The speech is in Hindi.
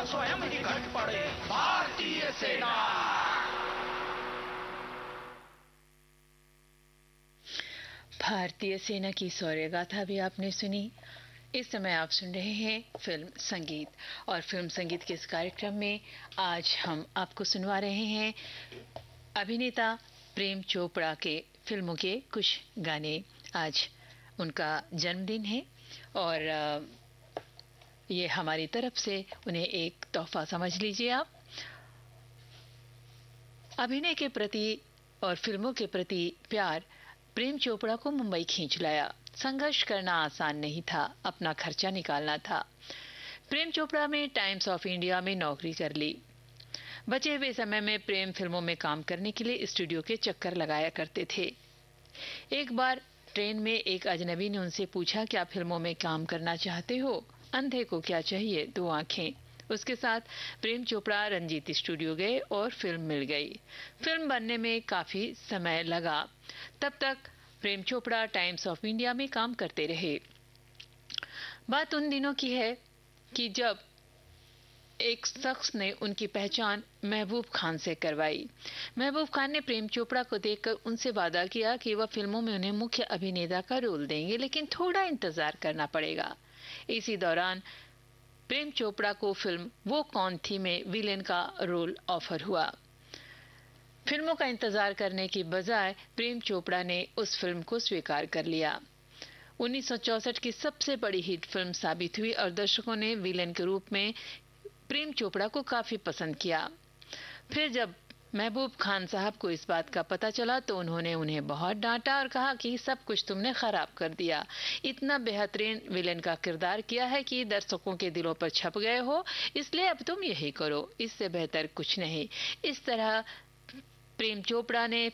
स्वयं ही घट पड़े भारतीय सेना। भारतीय सेना की शौर्य गाथा भी आपने सुनी। इस समय आप सुन रहे हैं फिल्म संगीत, और फिल्म संगीत के इस कार्यक्रम में आज हम आपको सुनवा रहे हैं अभिनेता प्रेम चोपड़ा के फिल्मों के कुछ गाने। आज उनका जन्मदिन है और ये हमारी तरफ से उन्हें एक तोहफा समझ लीजिए आप। अभिनय के प्रति और फिल्मों के प्रति प्यार प्रेम चोपड़ा को मुंबई खींच लाया। संघर्ष करना आसान नहीं था, अपना खर्चा निकालना था। प्रेम चोपड़ा में टाइम्स ऑफ इंडिया में नौकरी कर ली। बचे हुए समय में प्रेम फिल्मों में काम करने के लिए स्टूडियो के चक्कर लगाया करते थे। एक बार ट्रेन में एक अजनबी ने उनसे पूछा, क्या फिल्मों में काम करना चाहते हो? अंधे को क्या चाहिए, दो आंखें। उसके साथ प्रेम चोपड़ा रंजीत स्टूडियो गए और फिल्म मिल गई। फिल्म बनने में काफी समय लगा। तब तक Prem Chopra times of India में काम करते रहे। बात उन दिनों की है कि जब एक शख्स ने उनकी पहचान महबूब खान से करवाई। महबूब खान ने प्रेम चोपड़ा को देखकर उनसे वादा किया कि वह फिल्मों में उन्हें मुख्य अभिनेता का रोल देंगे, लेकिन थोड़ा इंतजार करना पड़ेगा। इसी दौरान प्रेम चोपड़ा को फिल्म वो कौन थी में विलेन का रोल ऑफर हुआ। फिल्मों का इंतजार करने की बजाय प्रेम चोपड़ा ने उस फिल्म को स्वीकार कर लिया। 1964 की सबसे बड़ी हिट फिल्म साबित हुई और दर्शकों ने विलेन के रूप में प्रेम चोपड़ा को काफी पसंद किया। फिर जब महबूब खान साहब को इस बात का पता चला तो उन्होंने उन्हें बहुत डांटा और कहा कि सब कुछ तुमने खराब कर दिया। इतना बेहतरीन विलेन का किरदार किया है कि दर्शकों के दिलों पर छप गए हो, इसलिए अब तुम यही करो, इससे बेहतर कुछ नहीं। इस तरह प्रेम चोपड़ा ने